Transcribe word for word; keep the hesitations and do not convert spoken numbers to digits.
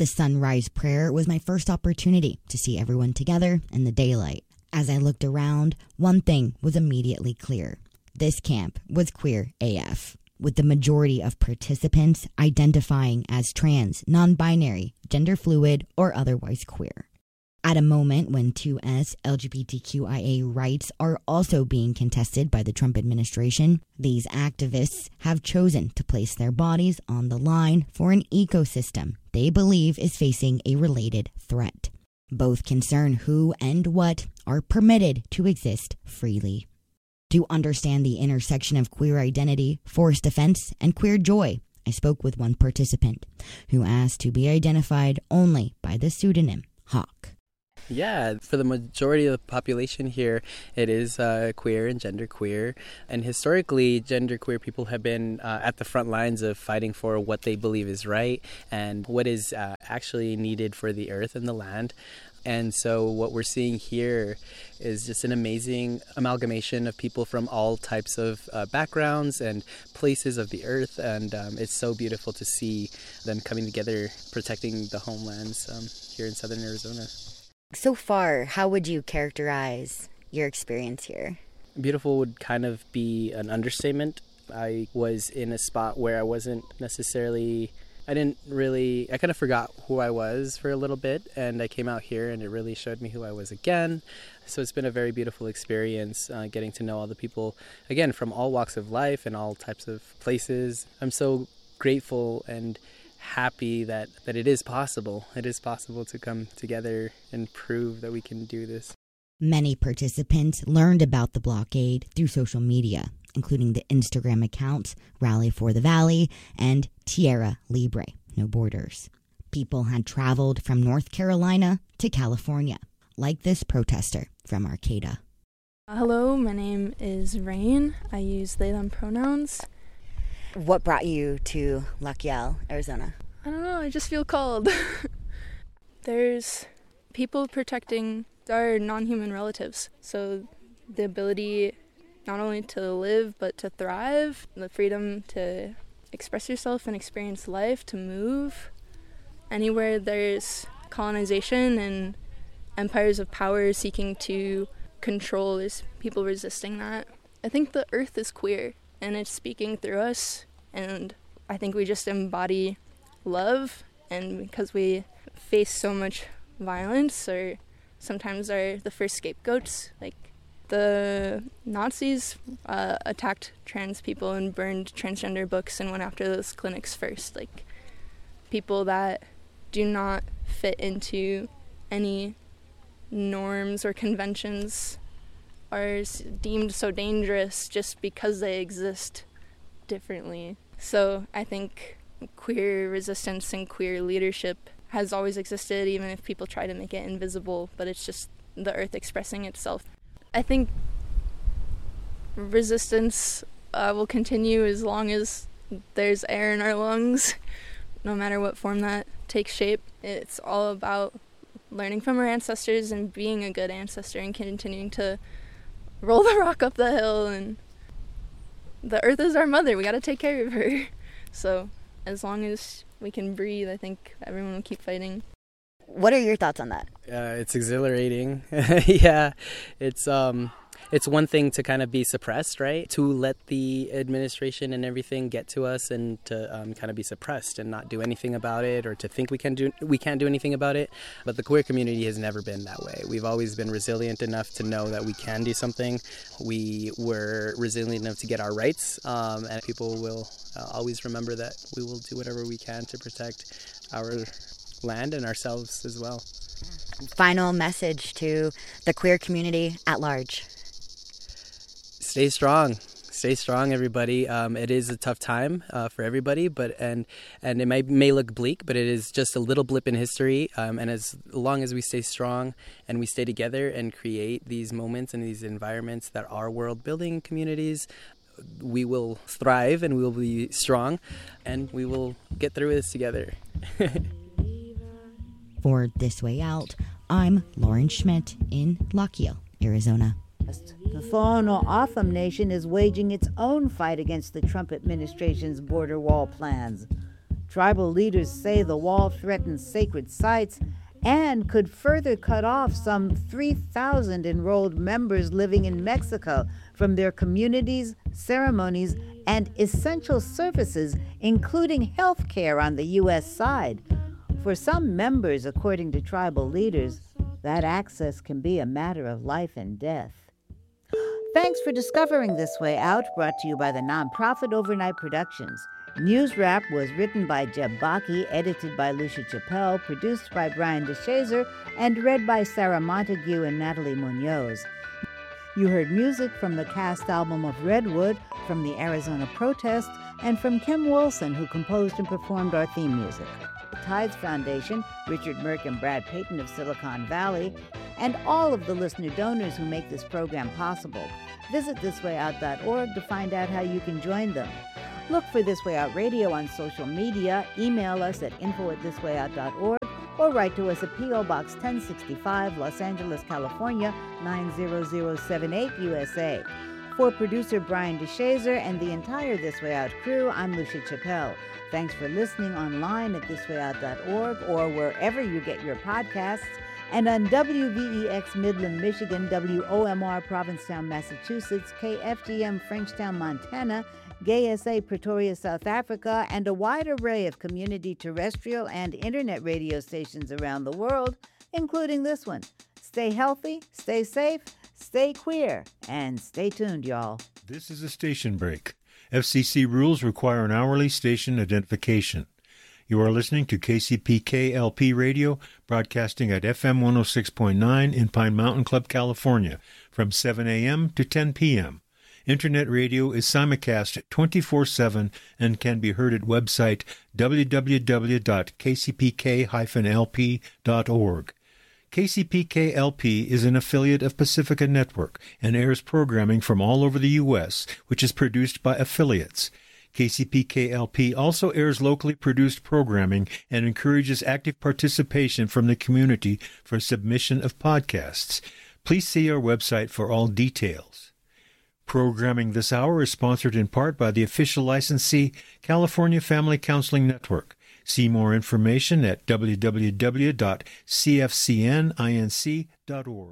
The sunrise prayer was my first opportunity to see everyone together in the daylight. As I looked around, one thing was immediately clear. This camp was queer A F, with the majority of participants identifying as trans, non-binary, gender fluid, or otherwise queer. At a moment when two S L G B T Q I A rights are also being contested by the Trump administration, these activists have chosen to place their bodies on the line for an ecosystem they believe is facing a related threat. Both concern who and what are permitted to exist freely. To understand the intersection of queer identity, forced defense, and queer joy, I spoke with one participant who asked to be identified only by the pseudonym Hawk. Yeah, for the majority of the population here, it is uh, queer and genderqueer. And historically, genderqueer people have been uh, at the front lines of fighting for what they believe is right and what is uh, actually needed for the earth and the land. And so what we're seeing here is just an amazing amalgamation of people from all types of uh, backgrounds and places of the earth. And um, it's so beautiful to see them coming together, protecting the homelands um, here in southern Arizona. So far, how would you characterize your experience here? Beautiful would kind of be an understatement. I was in a spot where I wasn't necessarily, I didn't really, I kind of forgot who I was for a little bit, and I came out here and it really showed me who I was again. So it's been a very beautiful experience uh, getting to know all the people, again, from all walks of life and all types of places. I'm so grateful and happy that, that it is possible. It is possible to come together and prove that we can do this. Many participants learned about the blockade through social media, including the Instagram accounts Rally for the Valley and Tierra Libre, No Borders. People had traveled from North Carolina to California, like this protester from Arcata. Hello, my name is Rain. I use they, them pronouns. What brought you to Lachiel, Arizona? I don't know, I just feel called. There's people protecting our non-human relatives. So the ability not only to live, but to thrive, the freedom to express yourself and experience life, to move. Anywhere there's colonization and empires of power seeking to control, there's people resisting that. I think the earth is queer. And it's speaking through us, and I think we just embody love, and because we face so much violence, or sometimes are the first scapegoats, like the Nazis uh, attacked trans people and burned transgender books and went after those clinics first, like people that do not fit into any norms or conventions are deemed so dangerous just because they exist differently. So I think queer resistance and queer leadership has always existed, even if people try to make it invisible, but it's just the earth expressing itself. I think resistance uh, will continue as long as there's air in our lungs, no matter what form that takes shape. It's all about learning from our ancestors and being a good ancestor and continuing to roll the rock up the hill, and the earth is our mother. We got to take care of her. So as long as we can breathe, I think everyone will keep fighting. What are your thoughts on that? Uh, it's exhilarating. Yeah, it's um, it's one thing to kind of be suppressed, right? To let the administration and everything get to us and to um, kind of be suppressed and not do anything about it, or to think we can do we can't do anything about it. But the queer community has never been that way. We've always been resilient enough to know that we can do something. We were resilient enough to get our rights, um, and people will uh, always remember that we will do whatever we can to protect our land and ourselves as well. Final message to the queer community at large. Stay strong. Stay strong, everybody. Um, it is a tough time uh, for everybody, but and and it may may look bleak, but it is just a little blip in history. Um, and as long as we stay strong and we stay together and create these moments and these environments that are world-building communities, we will thrive and we will be strong, and we will get through this together. For This Way Out, I'm Lauren Schmidt in Lachiel, Arizona. The Tohono O'odham Nation is waging its own fight against the Trump administration's border wall plans. Tribal leaders say the wall threatens sacred sites and could further cut off some three thousand enrolled members living in Mexico from their communities, ceremonies, and essential services, including health care on the U S side. For some members, according to tribal leaders, that access can be a matter of life and death. Thanks for discovering This Way Out, brought to you by the nonprofit Overnight Productions. News Wrap was written by Jeb Baki, edited by Lucia Chappelle, produced by Brian DeShazer, and read by Sarah Montague and Natalie Munoz. You heard music from the cast album of Redwood, from the Arizona Protest, and from Kim Wilson, who composed and performed our theme music. The Tides Foundation, Richard Merck and Brad Payton of Silicon Valley, and all of the listener donors who make this program possible. Visit this way out dot org to find out how you can join them. Look for This Way Out Radio on social media, email us at info at this way out dot org, or write to us at P O. Box ten sixty-five, Los Angeles, California, nine zero zero seven eight, U S A. For producer Brian DeShazer and the entire This Way Out crew, I'm Lucia Chappelle. Thanks for listening online at this way out dot org or wherever you get your podcasts, and on W V E X Midland, Michigan, W O M R Provincetown, Massachusetts, K F G M Frenchtown, Montana, Gay S A Pretoria, South Africa, and a wide array of community terrestrial and internet radio stations around the world, including this one. Stay healthy, stay safe, stay queer, and stay tuned, y'all. This is a station break. F C C rules require an hourly station identification. You are listening to K C P K L P Radio, broadcasting at F M one oh six point nine in Pine Mountain Club, California, from seven a.m. to ten p.m. Internet radio is simulcast twenty-four seven and can be heard at website w w w dot k c p k dash l p dot org. K C P K L P is an affiliate of Pacifica Network and airs programming from all over the U S, which is produced by affiliates. K C P K L P also airs locally produced programming and encourages active participation from the community for submission of podcasts. Please see our website for all details. Programming this hour is sponsored in part by the official licensee, California Family Counseling Network. See more information at w w w dot c f c n inc dot org.